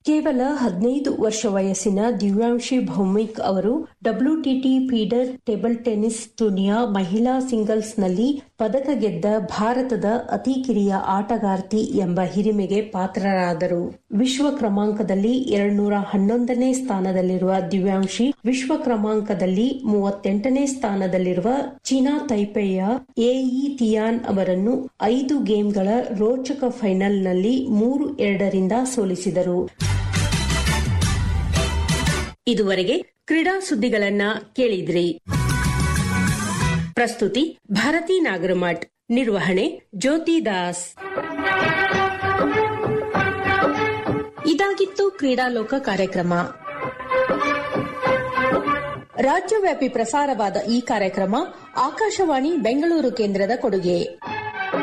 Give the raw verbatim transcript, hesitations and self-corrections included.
ಕೇವಲ ಹದಿನೈದು ವರ್ಷ ವಯಸ್ಸಿನ ದಿವ್ಯಾಂಶಿ ಭೌಮಿಕ್ ಅವರು ಡಬ್ಲ್ಯೂಟಿಟಿ ಫೀಡರ್ ಟೇಬಲ್ ಟೆನ್ನಿಸ್ ಟೂರ್ನಿಯ ಮಹಿಳಾ ಸಿಂಗಲ್ಸ್ನಲ್ಲಿ ಪದಕ ಗೆದ್ದ ಭಾರತದ ಅತಿ ಕಿರಿಯ ಆಟಗಾರ್ತಿ ಎಂಬ ಹಿರಿಮೆಗೆ ಪಾತ್ರರಾದರು. ವಿಶ್ವ ಕ್ರಮಾಂಕದಲ್ಲಿ ಎರಡ್ನೂರ ಹನ್ನೊಂದನೇ ಸ್ಥಾನದಲ್ಲಿರುವ ದಿವ್ಯಾಂಶಿ ವಿಶ್ವ ಕ್ರಮಾಂಕದಲ್ಲಿ ಮೂವತ್ತೆಂಟನೇ ಸ್ಥಾನದಲ್ಲಿರುವ ಚೀನಾ ತೈಪೆಯ ಎಯಿ ತಿಯಾನ್ ಅವರನ್ನು ಐದು ಗೇಮ್ಗಳ ರೋಚಕ ಫೈನಲ್ನಲ್ಲಿ ಮೂರು ಎರಡರಿಂದ ಸೋಲಿಸಿದರು. ಇದುವರೆಗೆ ಕ್ರೀಡಾ ಸುದ್ದಿಗಳನ್ನ ಕೇಳಿದ್ರಿ. ಪ್ರಸ್ತುತಿ ಭಾರತಿ ನಾಗರಮಠ್, ನಿರ್ವಹಣೆ ಜ್ಯೋತಿ ದಾಸ್. ಇದಾಗಿತ್ತು ಕ್ರೀಡಾಲೋಕ ಕಾರ್ಯಕ್ರಮ. ರಾಜ್ಯವ್ಯಾಪಿ ಪ್ರಸಾರವಾದ ಈ ಕಾರ್ಯಕ್ರಮ ಆಕಾಶವಾಣಿ ಬೆಂಗಳೂರು ಕೇಂದ್ರದ ಕೊಡುಗೆ.